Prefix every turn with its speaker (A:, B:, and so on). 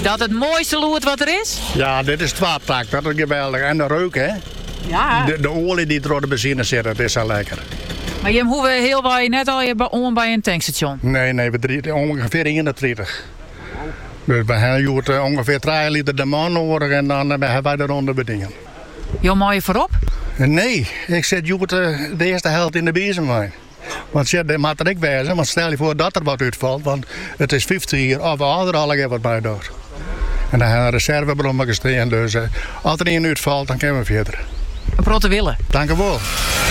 A: dat het mooiste loert wat er is?
B: Ja, dit is twaartak. Dat is geweldig. En de reuk, hè?
A: Ja.
B: De olie die door de benzine zit, dat is al lekker.
A: Maar je hoeft heel bij net al je bij een tankstation.
B: Nee, we ongeveer 31. Dus we hebben ongeveer 3 liter de man nodig en dan hebben wij de ronde bedingen.
A: Jo, mooi voorop?
B: Nee, ik zet de eerste helft in de bezemwijn. Want dat mag er ik wezen, want stel je voor dat er wat uitvalt, want het is 50 hier of al wat bij door. En dan hebben we een reservebrommen gestaan, dus als er een uitvalt, dan kunnen we verder.
A: Een protte willen.
B: Dank u wel.